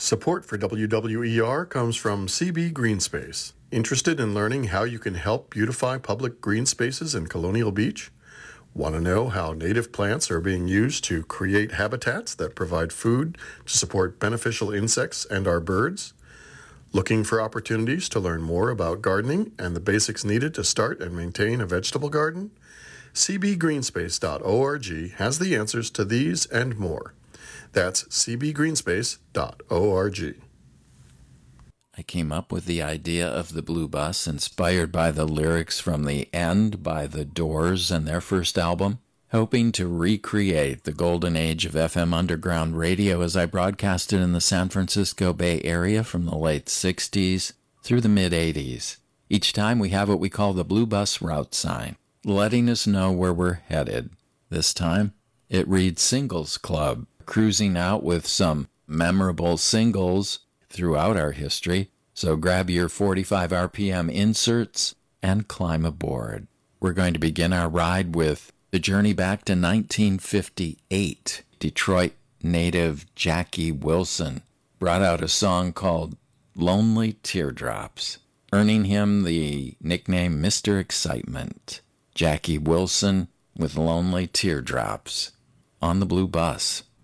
Support for WWER comes from CB Greenspace. Interested in learning how you can help beautify public green spaces in Colonial Beach? Want to know how native plants are being used to create habitats that provide food to support beneficial insects and our birds? Looking for opportunities to learn more about gardening and the basics needed to start and maintain a vegetable garden? cbgreenspace.org has the answers to these and more. That's cbgreenspace.org. I came up with the idea of the Blue Bus inspired by the lyrics from The End by The Doors and their first album, hoping to recreate the golden age of FM underground radio as I broadcasted in the San Francisco Bay Area from the late 60s through the mid-80s. Each time we have what we call the Blue Bus route sign, letting us know where we're headed. This time, it reads Singles Club, cruising out with some memorable singles throughout our history, so grab your 45 RPM inserts and climb aboard. We're going to begin our ride with the journey back to 1958. Detroit native Jackie Wilson brought out a song called Lonely Teardrops, earning him the nickname Mr. Excitement. Jackie Wilson with Lonely Teardrops on the Blue Bus.